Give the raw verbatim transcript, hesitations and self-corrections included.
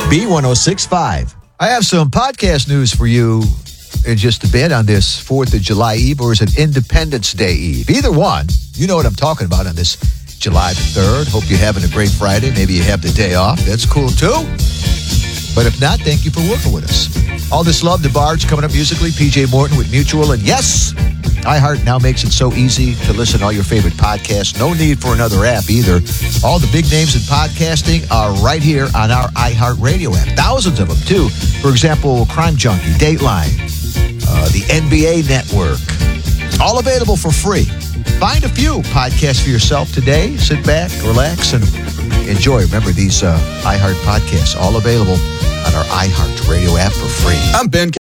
B one oh six point five. I have some podcast news for you in just a bit on this fourth of July Eve, or is it Independence Day Eve? Either one. You know what I'm talking about on this July the third. Hope you're having a great Friday. Maybe you have the day off. That's cool, too. But if not, thank you for working with us. All this love to Bards coming up musically. P J Morton with Mutual. And yes, iHeart now makes it so easy to listen to all your favorite podcasts. No need for another app either. All the big names in podcasting are right here on our iHeart Radio app. Thousands of them, too. For example, Crime Junkie, Dateline, uh, the N B A Network. All available for free. Find a few podcasts for yourself today. Sit back, relax, and enjoy. Remember, these uh, iHeart podcasts all available on our iHeart Radio app for free. I'm Ben